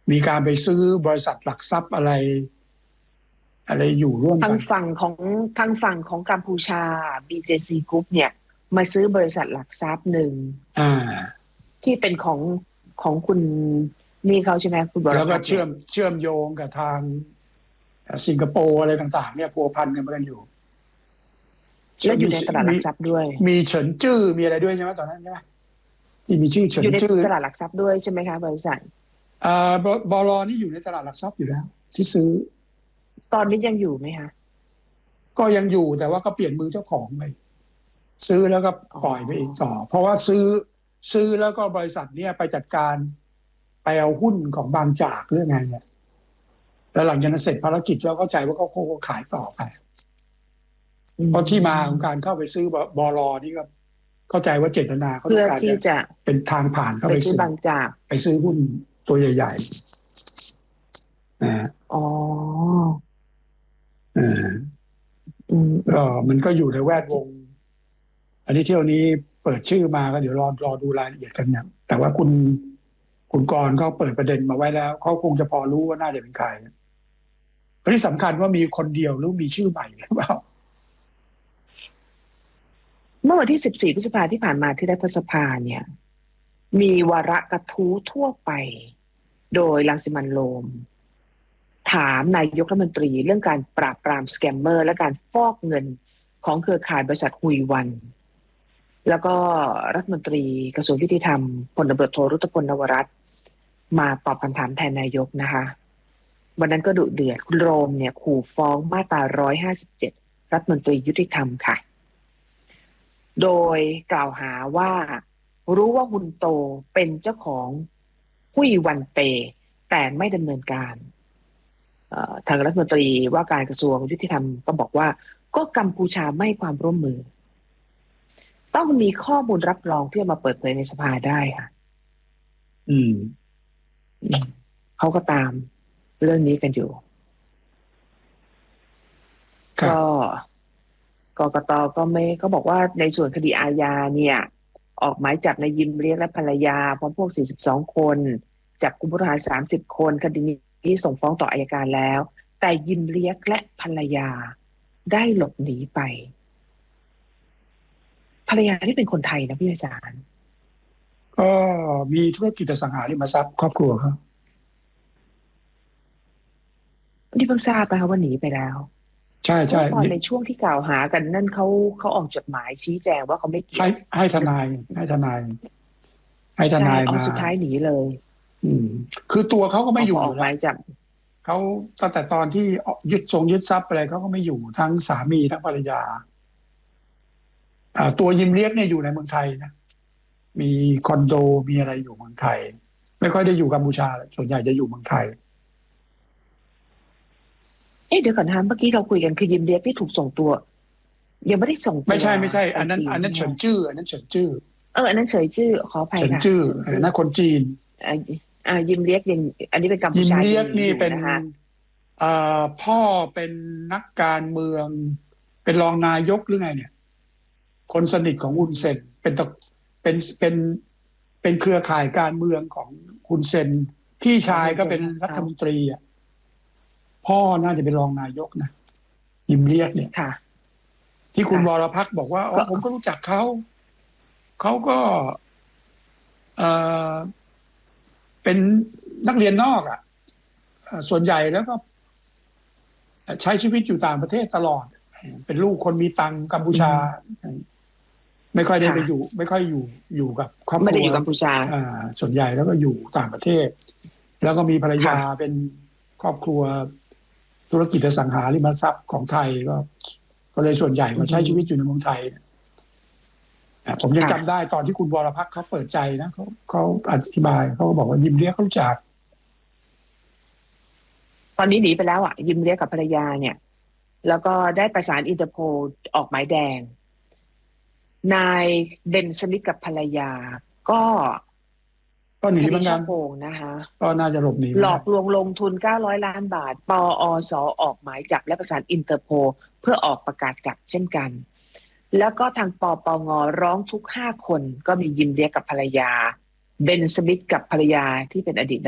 มีการไปซื้อบริษัทหลักทรัพย์อะไรอยู่ร่วมทางกันฝั่งของทางฝั่งของกัมพูชา BJC Group เนี่ยมาซื้อบริษัทหลักทรัพย์หนึ่งอ่าที่เป็นของคุณนี่เขาใช่ไหมคุณบรแล้วก็พัฒน์เนี่ยเชื่อมโยงกับทางสิงคโปร์อะไรต่างๆเนี่ยพัวพันกันอยู่มีและอยู่ในตลาดหลักทรัพย์ด้วยมีเฉินจื้อมีอะไรด้วยใช่ไหมตอนนั้นใช่ไหมที่มีชื่อเฉิอยู่ในนจื้อตลาดหลักทรัพย์ด้วยใช่ไหมคะบริษัทบลนี่อยู่ในตลาดหลักทรัพย์อยู่แล้วที่ซื้อตอนนี้ยังอยู่ไหมคะก็ยังอยู่แต่ว่าก็เปลี่ยนมือเจ้าของไปซื้อแล้วก็อ๋อปล่อยไปเองต่อเพราะว่าซื้อแล้วก็บริษัทเนี่ยไปจัดการไปเอาหุ้นของบางจากเรื่องไงเนี่ยแล้วหลังจากนั้นเสร็จภารกิจเราเข้าใจว่าเขาขายต่อไปเพราะที่มาของการเข้าไปซื้อบลนี่ก็เข้าใจว่าเจตนาเขาต้เพื่อองการจะที่จะเป็นทางผ่านเข้าไปซื้อไปซื้อบางจากไปซื้อหุ้นตัวใหญ่ๆอ๋ออ่าก็มันก็อยู่ในแวดวงอันนี้เที่ยวนี้เปิดชื่อมาก็เดี๋ยวรอดูรายละเอียดกันนะแต่ว่าคุณกรณ์เขาเปิดประเด็นมาไว้แล้วเขาคงจะพอรู้ว่าน่าจะเป็นใครที่สำคัญว่ามีคนเดียวหรือมีชื่อใหม่หรือเปล่าเมื่อวันที่14พฤษภาที่ผ่านมาที่รัฐสภาเนี่ยมีวาระกระทู้ทั่วไปโดยรังสิมันต์โรมถามนายกรัฐมนตรีเรื่องการปราบปรามสแกมเมอร์และการฟอกเงินของเครือข่ายบริษัทฮุยวันแล้วก็รัฐมนตรีกระทรวงยุติธรรมพลตำรวจโทรุตพลนวรัตน์มาตอบคำถามแทนนายกนะคะวันนั้นก็ดุเดือดคุณโรมเนี่ยขู่ฟ้องมาตรา157รัฐมนตรียุติธรรมค่ะโดยกล่าวหาว่ารู้ว่าฮุนโตเป็นเจ้าของฮุยวันเปแต่ไม่ดำเนินการทางรัฐมนตรีว่าการกระทรวงยุติธรรมก็บอกว่าก็กัมพูชาไม่ให้ความร่วมมือต้องมีข้อมูลรับรองที่จะมาเปิดเผยในสภาได้ค่ะอืมเขาก็ตามเรื่องนี้กันอยู่ก็กกตก็บอกว่าในส่วนคดีอาญาเนี่ยออกหมายจับในายยิมเรียกและภรรยาพร้อมพวก42คนจับกุมผู้ต้องหา30คนคดีนี้ส่งฟ้องต่ออัยการแล้วแต่ยิมเรียกและภรรยาได้หลบหนีไปภรรยาที่เป็นคนไทยนะพี่อาจารย์ก็มีธุรกิจอสังหาริมทรัพย์ครอบครัวครับนี่เพิ่งทราบนะคะว่าหนีไปแล้วใช่ใช่เพราะตอนในช่วงที่กล่าวหากันนั่นเขาออกจดหมายชี้แจงว่าเขาไม่เกี่ยวให้ทนายให้ทนายให้ทใช่นายมาเอาสุดท้ายหนีเลยอืมคือตัวเขาก็ไม่อยู่พอออยู่แล้วอกหมายจับเขาตั้งแต่ตอนที่ยึดทรัพย์อะไรเขาก็ไม่อยู่ทั้งสามีทั้งภรรยาตัวยิมเลียกเนี่ยอยู่ในเมืองไทยนะมีคอนโดมีอะไรอยู่เมืองไทยไม่ค่อยได้อยู่กัมพูชาส่วนใหญ่จะอยู่เมืองไทยเดี๋ยวก่อนนะเมื่อกี้เราคุยกันคือยิมเรียกที่ถูกส่งตัวยังไม่ได้ส่งตัวไม่ใช่ไปอันนั้นจีนอันนั้นใช่ไหมเฉินจื้ออันนั้นเฉินจื้ออันนั้นเฉยจื้อขออภัยค่ะเฉินจื้อเฉยจื้ออันนั้นคนจีนอ่ายิมเรียกยังอันนี้เป็นกัมพูยิมชายังเลียกหนีอยู่นี่เป็นนะคะพ่อเป็นนักการเมืองเป็นรองนายกหรือไงเนี่ยคนสนิทของฮุนเซนเป็นเครือข่ายการเมืองของฮุนเซนพี่ชายก็เป็นรัฐมนตรีอ่ะพ่อน่าจะเป็นรองนายกนะยิมเลียกเนี่ยค่ะที่คุณวรพักษ์บอกว่าอ๋อผมก็รู้จักเขาก็เอ่อเป็นนักเรียนนอกอ่ะส่วนใหญ่แล้วก็ใช้ชีวิตอยู่ต่างประเทศตลอดเป็นลูกคนมีตังกัมพูชาไม่ค่อยได้ไปอยู่ไม่ค่อยอยู่กับครอบคไม่ได้รัวอยู่กัมพูชาส่วนใหญ่แล้วก็อยู่ต่างประเทศแล้วก็มีภรรยาเป็นครอบครัวธุรกิจอสังหาริมทรัพย์ของไทยก็เลยส่วนใหญ่มาใช้ชีวิตอยู่ในเมืองไทยผมยังจำได้ตอนที่คุณวรพักษ์เขาเปิดใจนะเขาอธิบายเขาก็บอกว่ายิมเรียกเขารู้จักตอนนี้หนีไปแล้วยิมเรียกกับภรรยาเนี่ยแล้วก็ได้ประสานอินเตอร์โพลออกหมายแดงนายเบนสมิธกับภรรยาก็หนีคเหมือนกันดีช่อโกงนะคะก็น่าจะหลบหนีหลอกลวงลงทุน900ล้านบาทปอสออกหมายจับและประสานอินเตอร์โพลเพื่อออกประกาศจับเช่นกันแล้วก็ทางปปงร้องทุก5คนก็มียิมเรียกกับภรรยาเบนสมิธกับภรรยาที่เป็นอดีต